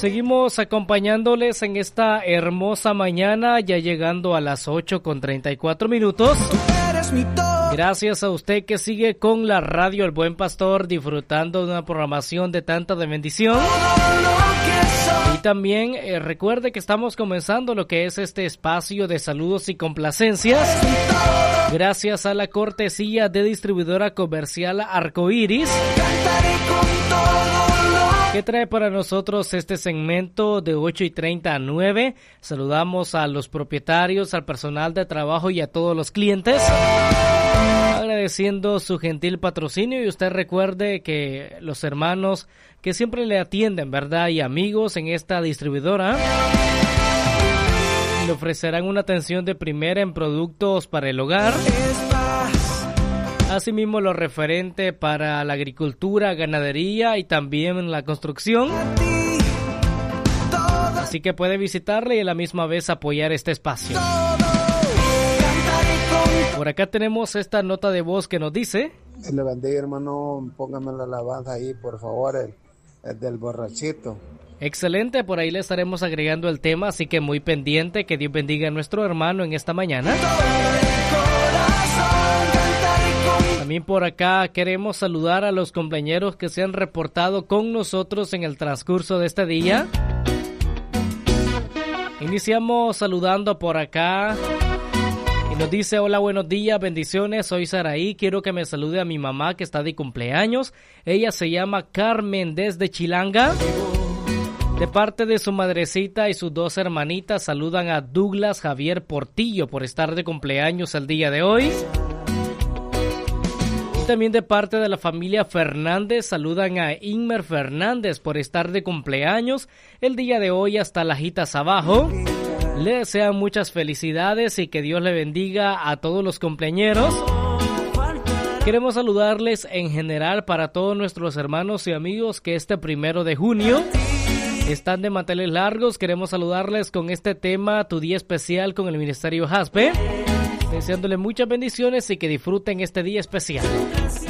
Seguimos acompañándoles en esta hermosa mañana, ya llegando a las 8:34. Gracias a usted que sigue con la radio El Buen Pastor, disfrutando de una programación de tanta de bendición. Y también recuerde que estamos comenzando lo que es este espacio de saludos y complacencias. Gracias a la cortesía de distribuidora comercial Arcoiris, que trae para nosotros este segmento de 8:30 a 9. Saludamos a los propietarios, al personal de trabajo y a todos los clientes, agradeciendo su gentil patrocinio. Y usted recuerde que los hermanos que siempre le atienden, ¿verdad? Y amigos en esta distribuidora le ofrecerán una atención de primera en productos para el hogar. Asimismo, lo referente para la agricultura, ganadería y también la construcción. Así que puede visitarle y a la misma vez apoyar este espacio. Por acá tenemos esta nota de voz que nos dice: Le bendiga, hermano, póngame la alabanza ahí, por favor, el del borrachito. Excelente, por ahí le estaremos agregando el tema, así que muy pendiente. Que Dios bendiga a nuestro hermano en esta mañana. También por acá queremos saludar a los compañeros que se han reportado con nosotros en el transcurso de este día. Iniciamos saludando por acá y nos dice: hola, buenos días, bendiciones, soy Saraí, quiero que me salude a mi mamá que está de cumpleaños. Ella se llama Carmen desde Chilanga. De parte de su madrecita y sus dos hermanitas saludan a Douglas Javier Portillo por estar de cumpleaños el día de hoy. Y también de parte de la familia Fernández saludan a Inmer Fernández por estar de cumpleaños el día de hoy hasta Lajitas abajo. Le desean muchas felicidades y que Dios le bendiga a todos los cumpleañeros. Queremos saludarles en general para todos nuestros hermanos y amigos que este 1 de junio están de manteles largos. Queremos saludarles con este tema, Tu Día Especial, con el Ministerio Jaspe, deseándole muchas bendiciones y que disfruten este día especial.